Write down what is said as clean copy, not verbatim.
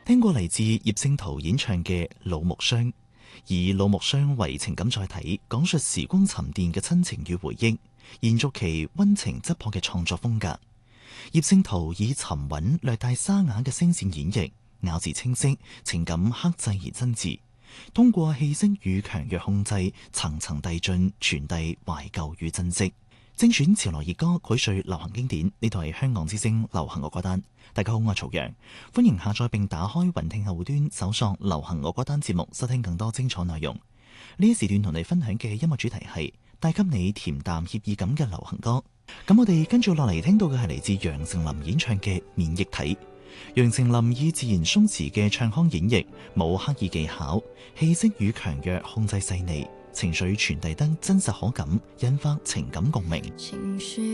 聽過嚟自葉聖陶演唱嘅《老木箱》，以老木箱為情感載體，講述時光沉澱嘅親情與回憶，延續其溫情質樸嘅創作風格。葉聖陶以沉穩略帶沙啞嘅聲線演繹，咬字清晰，情感克制而真摯，通過氣息與強弱控制，層層遞進，傳遞懷舊與珍惜。精選潮流熱歌，膾萃流行經典。呢度係香港之聲流行樂歌單。大家好，我係曹陽，歡迎下載並打開雲聽客戶端，搜索流行樂歌單節目，收聽更多精彩內容。呢一時段同你分享嘅音樂主題係帶給你恬淡愜意感嘅流行歌。咁我哋跟住落嚟聽到嘅係嚟自楊丞琳演唱嘅《免疫體》。楊丞琳以自然鬆弛嘅唱腔演繹，冇刻意技巧，氣息與強弱控制細膩，情緒傳遞得真實可感，引發情感共鳴。 情緒